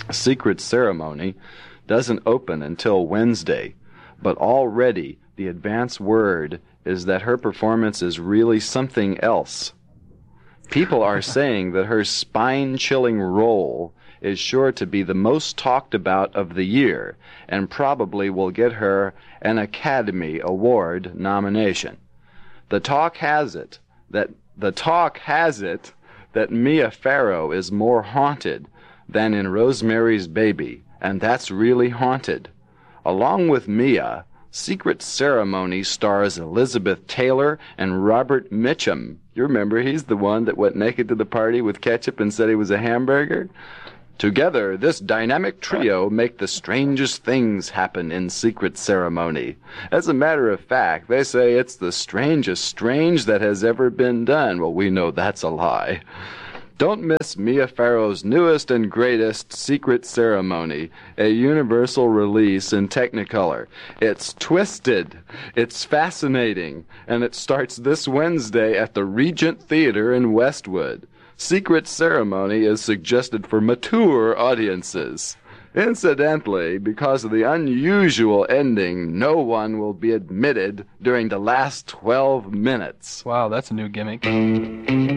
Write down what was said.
Secret Ceremony doesn't open until Wednesday, but already the advance word is that her performance is really something else. People are saying that her spine-chilling role is sure to be the most talked about of the year and probably will get her an Academy Award nomination. The talk has it that Mia Farrow is more haunted than in Rosemary's Baby, and that's really haunted. Along with Mia, Secret Ceremony stars Elizabeth Taylor and Robert Mitchum. You remember, he's the one that went naked to the party with ketchup and said he was a hamburger? Together, this dynamic trio make the strangest things happen in Secret Ceremony. As a matter of fact, they say it's the strangest strange that has ever been done. Well, we know that's a lie. Don't miss Mia Farrow's newest and greatest, Secret Ceremony, a universal release in Technicolor. It's twisted, it's fascinating, and it starts this Wednesday at the Regent Theater in Westwood. Secret Ceremony is suggested for mature audiences. Incidentally, because of the unusual ending, no one will be admitted during the last 12 minutes. Wow, that's a new gimmick.